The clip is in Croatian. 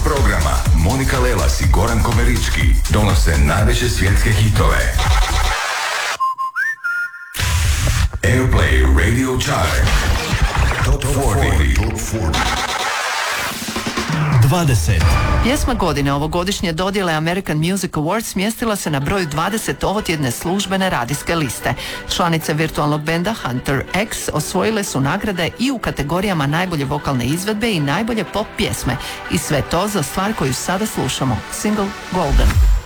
programa Monika Lelas i Goran Komerički donose najveće svjetske hitove. Airplay Radio Chart Top 40. 20. Pjesma godine ovogodišnje dodjele American Music Awards smjestila se na broju 20 ovotjedne službene radijske liste. Članice virtualnog benda Hunter X osvojile su nagrade i u kategorijama najbolje vokalne izvedbe i najbolje pop pjesme. I sve to za stvar koju sada slušamo, single Golden.